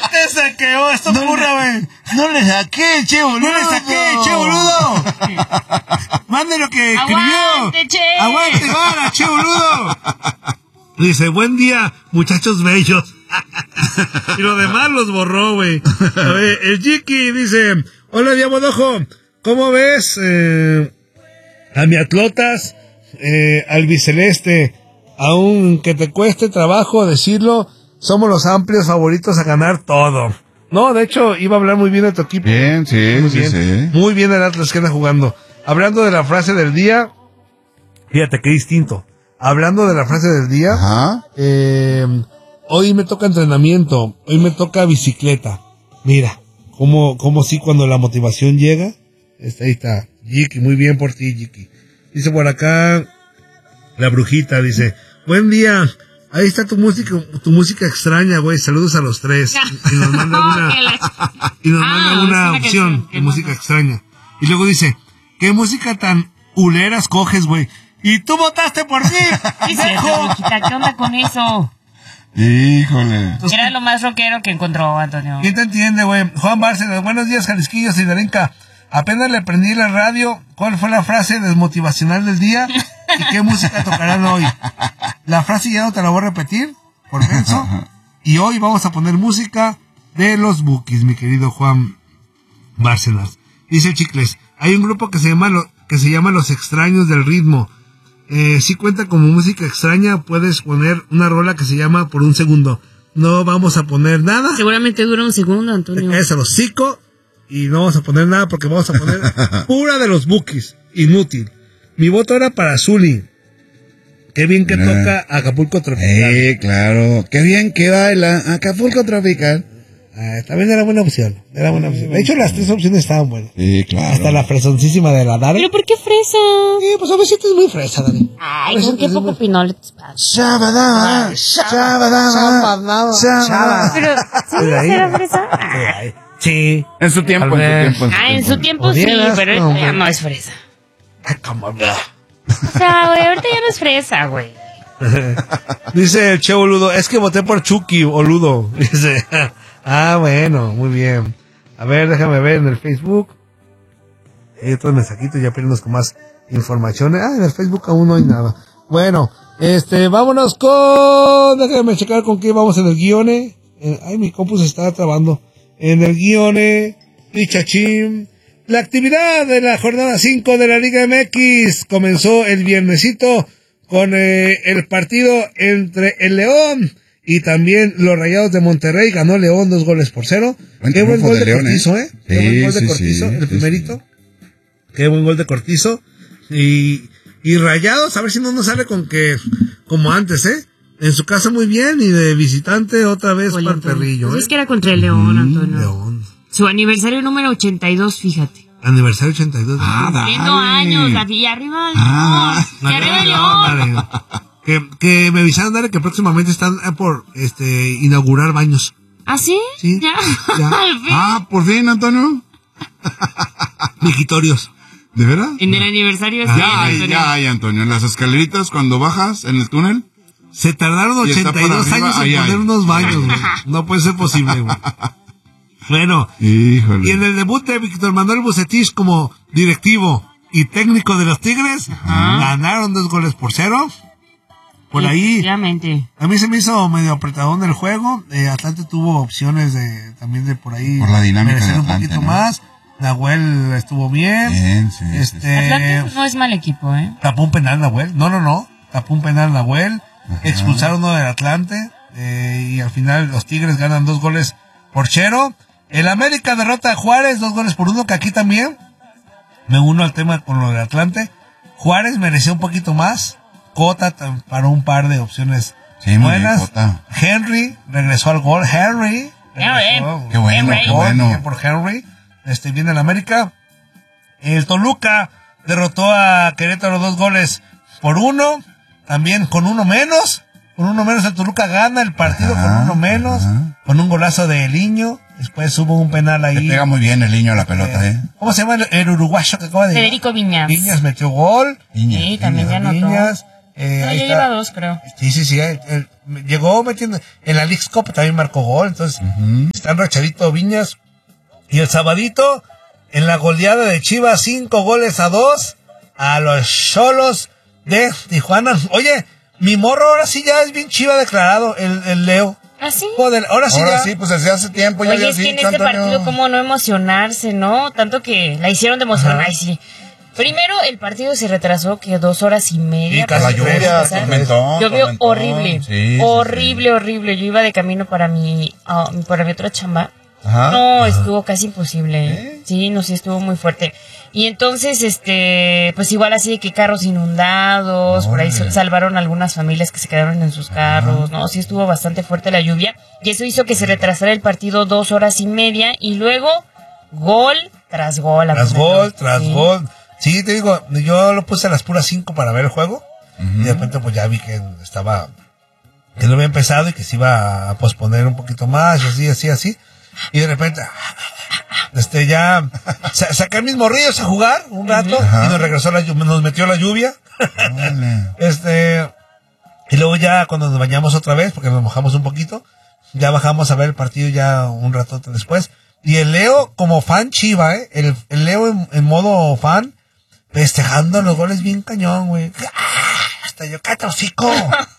Este se quedó, esto ocurre, güey. No le saqué, che, boludo. No le saqué, che, boludo. Mande lo que escribió. Aguante, che. Aguante, vara, che, boludo. Dice, buen día, muchachos bellos. Y lo demás los borró, güey. A ver, el Jiki dice, hola, Diamodojo, ¿cómo ves a mi atlotas, albiceleste? Aunque te cueste trabajo decirlo, somos los amplios favoritos a ganar todo. No, de hecho, iba a hablar muy bien de tu equipo. Bien, sí, muy sí, bien. sí. Muy bien el Atlas que anda jugando. Hablando de la frase del día, fíjate qué distinto. Hablando de la frase del día, Ajá. Hoy me toca entrenamiento, hoy me toca bicicleta. Mira, como sí cuando la motivación llega. Ahí está, Jiki, muy bien por ti, Jiki. Dice por acá, la brujita, dice, buen día, ahí está tu música extraña, güey, saludos a los tres. Y nos manda una opción de música extraña. Y luego dice, ¿qué música tan culera escoges, güey? Y tú votaste por mí. ¿Qué onda con eso? Híjole. Era lo más rockero que encontró, Antonio. ¿Quién te entiende, güey? Juan Bárcenas, buenos días, Jalisquillos y Darinka. Apenas le prendí la radio. ¿Cuál fue la frase desmotivacional del día? ¿Y qué música tocarán hoy? La frase ya no te la voy a repetir, por menso. Y hoy vamos a poner música de los Bukis, mi querido Juan Bárcenas. Dice Chicles, hay un grupo que se llama Los Extraños del Ritmo. Si cuenta como música extraña, puedes poner una rola que se llama Por un Segundo. No vamos a poner nada. Seguramente dura un segundo, Antonio. Es el hocico. Y no vamos a poner nada porque vamos a poner pura de los Bukis. Inútil. Mi voto era para Zuli. Qué bien que toca Acapulco Tropical. Claro. Qué bien que baila Acapulco Tropical. También era buena opción. De hecho, las tres opciones estaban buenas. Sí, claro. Hasta la fresoncísima de la Dare. ¿Pero por qué fresa? Sí, pues a veces es muy fresa, Dare. Ay, ¿con qué poco pinole te pasa? Shabadaba, shabadaba, shabadaba. Pero, ¿sí era fresa? Sí. En su tiempo, En su tiempo sí, pero ahorita ya no es fresa. O sea, güey, ahorita ya no es fresa, güey. Dice el Che Boludo, es que voté por Chucky, boludo. Dice, bueno, muy bien. A ver, déjame ver en el Facebook. Hay otros mensajitos, ya perdimos con más información. En el Facebook aún no hay nada. Bueno, vámonos con... Déjame checar con qué vamos en el guione. Mi compu se está trabando. En el guione, pichachín. La actividad de la jornada 5 de la Liga MX comenzó el viernesito con el partido entre el León y también los Rayados de Monterrey. Ganó León 2-0. Qué buen gol de Cortizo, Qué buen gol de Cortizo, el primerito. Qué buen gol de Cortizo. Y Rayados, a ver si no nos sale con que, como antes, en su casa muy bien y de visitante otra vez para el perrillo. Pues es que era contra el León, Antonio. León. Su aniversario número 82, fíjate. Aniversario 82. Cumpliendo años, y arriba el León. Y arriba el León. Que me avisaron, Dale, que próximamente están por inaugurar baños. ¿Ah, sí? Sí. Ya. ¿Por fin, Antonio? Mijitorios. ¿De verdad? En el aniversario ya hay, Antonio. En las escaleritas, cuando bajas en el túnel. Se tardaron 82 años en poner unos baños, güey. No puede ser posible, güey. Bueno, híjole. Y en el debut de Víctor Manuel Bucetich como directivo y técnico de los Tigres, ganaron 2-0. Por ahí, a mí se me hizo medio apretadón el juego. Atlante tuvo opciones también de por ahí. Por la dinámica merecer de un Atlante, poquito ¿no? más. Nahuel estuvo bien. Sí. Atlante no es mal equipo, Tapó un penal Nahuel. No. Tapó un penal Nahuel. Expulsaron uno del Atlante. Y al final los Tigres ganan 2-0. El América derrota a Juárez 2-1, que aquí también me uno al tema con lo del Atlante. Juárez mereció un poquito más. Cota para un par de opciones buenas. Henry regresó al gol. Qué bueno. Bien por Henry. Viene el América. El Toluca derrotó a Querétaro 2-1. También con uno menos. Con uno menos el Toluca gana el partido con uno menos. Con un golazo de Eliño. Después hubo un penal ahí. Le pega muy bien el Niño a la pelota, ¿Cómo se llama el uruguayo que acaba de Federico Viñas. Viñas metió gol. Sí, también ya anotó. Viñas. ya lleva 2, creo. Sí. Llegó metiendo. En la Leagues Cup también marcó gol. Entonces, están rachadito Viñas. Y el sabadito, en la goleada de Chivas, 5-2 a los Xolos de Tijuana. Oye, mi morro ahora sí ya es bien Chiva declarado, el Leo. ¿Ah, sí? Joder, ahora sí, pues desde hace tiempo ya. Oye, es que en este partido, ¿cómo no emocionarse, no? Tanto que la hicieron de emocionar. Ay, sí. Primero, el partido se retrasó, que 2 horas y media. Y casi la lluvia, llovió horrible. Sí, horrible. Yo iba de camino para mi otra chamba. Ajá. No, estuvo casi imposible. Sí, estuvo muy fuerte. Y entonces, pues igual así de que carros inundados, por ahí salvaron algunas familias que se quedaron en sus carros, ¿no? Sí estuvo bastante fuerte la lluvia. Y eso hizo que se retrasara el partido 2 horas y media. Y luego, gol tras gol. Tras gol. Sí, te digo, yo lo puse a las puras 5 para ver el juego. Y de repente pues ya vi que que no había empezado y que se iba a posponer un poquito más, y así. Y de repente, ya saqué mis morrillos a jugar un rato y nos metió la lluvia. Y luego ya cuando nos bañamos otra vez, porque nos mojamos un poquito, ya bajamos a ver el partido ya un rato después. Y el Leo, como fan Chiva, el Leo en modo fan, festejando los goles bien cañón, güey. Hasta yo, ¡cállate, hocico!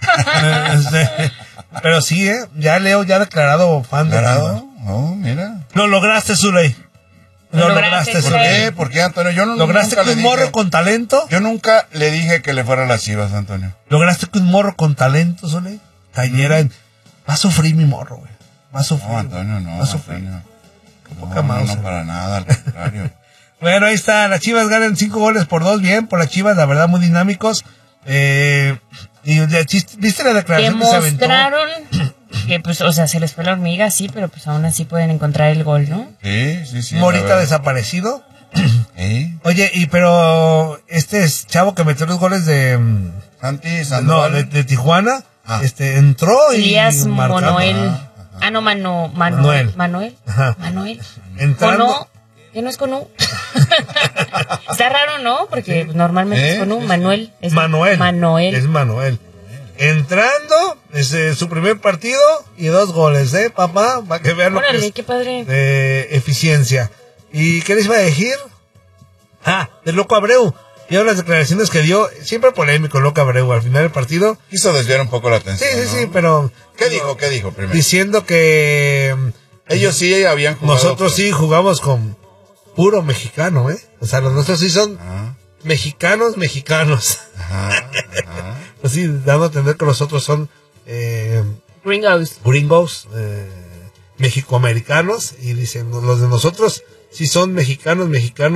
Pero sí, ya Leo ya declarado fan de Chiva. Oh, mira. Lo lograste, Zuley. Lo lograste, Zuley. ¿Por qué, Antonio? Yo no ¿Lograste que un morro con talento? Yo nunca le dije que le fuera a las Chivas, Antonio. ¿Lograste que un morro con talento, Zuley, cayera en... Va a sufrir mi morro, güey. Va a sufrir. No, Antonio, no. Va a sufrir. Antonio. Poca mouse, no, para nada, al contrario. Bueno, ahí está. Las Chivas ganan 5-2. Bien por las Chivas, la verdad, muy dinámicos. Y ¿viste la declaración que se aventó? Demostraron que, pues, o sea, se les fue la hormiga, sí, pero pues aún así pueden encontrar el gol, ¿no? Sí. Morita desaparecido. Oye, pero es chavo que metió los goles de... de Tijuana. Entró Elías y marcó. Manuel. Manuel. Ajá. Manuel. Entrando. ¿Qué no es con U? Está raro, ¿no? Porque normalmente es con U. Manuel. Es Manuel. Entrando, su primer partido y 2 goles, papá, para que vean lo que es qué padre. Eficiencia. ¿Y qué les iba a decir? Del Loco Abreu. Y ahora las declaraciones que dio, siempre polémico Loco Abreu al final del partido. Quiso desviar un poco la atención. Sí, pero... ¿Qué dijo primero? Diciendo que... ellos sí habían jugado. Nosotros sí jugamos con puro mexicano, O sea, los nuestros sí son mexicanos. Ajá. Pues sí, dando a entender que los otros son... Gringos, mexicoamericanos. Y dicen, los de nosotros sí son mexicanos.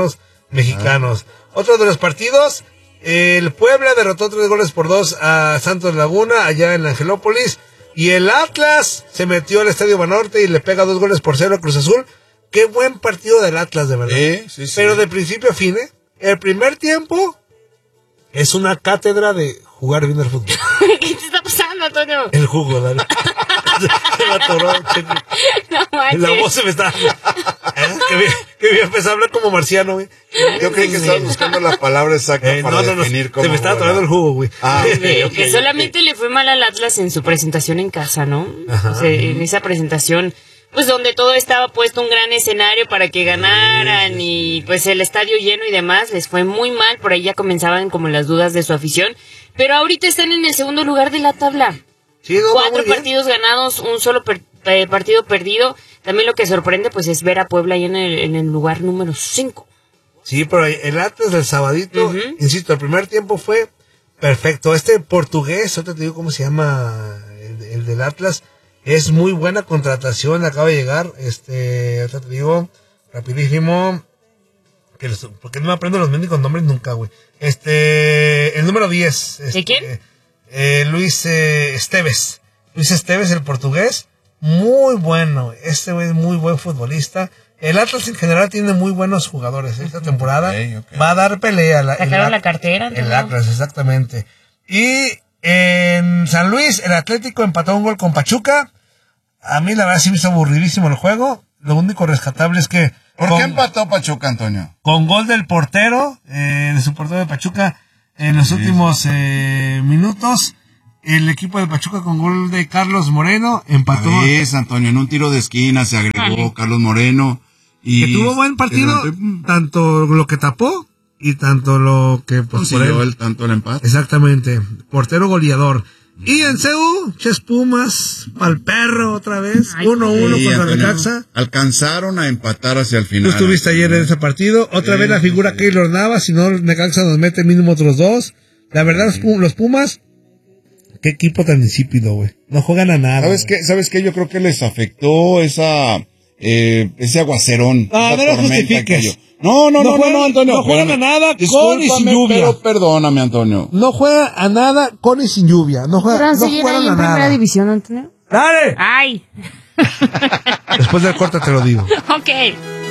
Otro de los partidos, el Puebla derrotó 3-2 a Santos Laguna, allá en Angelópolis. Y el Atlas se metió al Estadio Banorte y le pega 2-0 a Cruz Azul. Qué buen partido del Atlas, de verdad. Sí. Pero de principio a fin, el primer tiempo es una cátedra de jugar bien el fútbol. ¿Qué te está pasando, Antonio? El jugo, dale. Se me atoró. No manches. La voz se me está... Que bien empezó a hablar como marciano, güey. Yo creí que estabas buscando la palabra exacta para definir cómo... Se me estaba atorando el jugo, güey. Que solamente le fue mal al Atlas en su presentación en casa, ¿no? O sea, en esa presentación, pues donde todo estaba puesto un gran escenario para que ganaran y pues el estadio lleno y demás, les fue muy mal. Por ahí ya comenzaban como las dudas de su afición. Pero ahorita están en el segundo lugar de la tabla. Sí, 4 partidos ganados, un solo partido perdido. También lo que sorprende pues es ver a Puebla ahí en el lugar número 5. Sí, pero el Atlas del sabadito, insisto, el primer tiempo fue perfecto. Este portugués, ahorita te digo cómo se llama el del Atlas, es muy buena contratación, acaba de llegar, ahorita te digo, rapidísimo, porque no me aprendo los mendigos nombres nunca, güey. El número 10. ¿De quién? Luis Esteves. Luis Esteves, el portugués, muy bueno. Este güey es muy buen futbolista. El Atlas en general tiene muy buenos jugadores. Esta temporada Okay. va a dar pelea. Sacaron la cartera. El Atlas, exactamente. Y en San Luis, el Atlético empató un gol con Pachuca. A mí la verdad sí me hizo aburridísimo el juego. Lo único rescatable es que... ¿Por qué empató Pachuca, Antonio? Con gol del portero, de su portero de Pachuca, en los últimos minutos. El equipo de Pachuca con gol de Carlos Moreno empató. Es, Antonio, en un tiro de esquina se agregó Carlos Moreno. Y que tuvo buen partido, tanto lo que tapó y tanto lo que consiguió tanto el empate. Exactamente, portero goleador. Y en CU, Pumas, pa'l perro otra vez, 1-1 contra Necaxa. Alcanzaron a empatar hacia el final. Tú estuviste ayer en ese partido, otra vez la figura Keylor Navas, si no Necaxa nos mete mínimo otros 2. La verdad, los Pumas, qué equipo tan insípido, güey. No juegan a nada. ¿Sabes qué? Yo creo que les afectó ese aguacerón. No lo justifiques. No, Antonio. No juegan a nada con y sin lluvia. Pero perdóname, Antonio. No juegan a nada con y sin lluvia. No juegan ahí a en nada. Primera División, Antonio. ¡Dale! ¡Ay! Después del corte te lo digo. Ok.